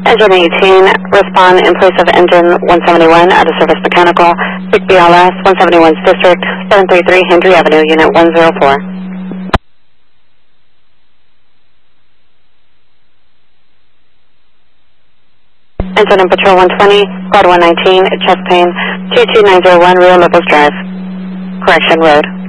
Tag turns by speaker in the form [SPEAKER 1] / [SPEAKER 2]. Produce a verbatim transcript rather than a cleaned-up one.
[SPEAKER 1] Engine eighteen, respond in place of engine one seventy-one out of service mechanical, P I C B L S one seventy-one's district, seven thirty-three Hendry Avenue, unit one zero four. Engine and patrol one twenty, squad one nineteen, chest pain, two two nine zero one, Rio Lobos Drive. Correction Road.